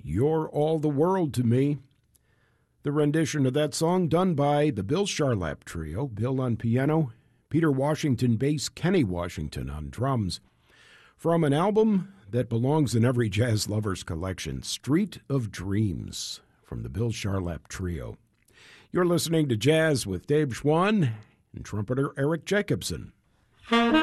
You're All the World to Me. The rendition of that song done by the Bill Charlap Trio, Bill on piano, Peter Washington bass, Kenny Washington on drums. From an album that belongs in every jazz lover's collection, Street of Dreams, from the Bill Charlap Trio. You're listening to Jazz with Dave Schwann and trumpeter Eric Jacobson.